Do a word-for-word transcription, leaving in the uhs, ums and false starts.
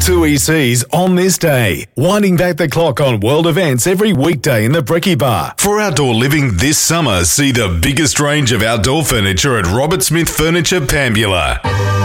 Two E Cs on this day, winding back the clock on world events every weekday in the Brekkie Bar. For outdoor living this summer, see the biggest range of outdoor furniture at Robert Smith Furniture Pambula.